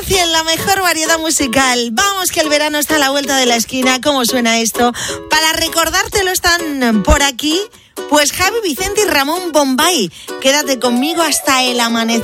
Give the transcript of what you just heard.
Gracias, la mejor variedad musical. Vamos, que el verano está a la vuelta de la esquina. ¿Cómo suena esto? Para recordártelo están por aquí, pues Javi Vicente y Ramón Bombay. Quédate conmigo hasta el amanecer.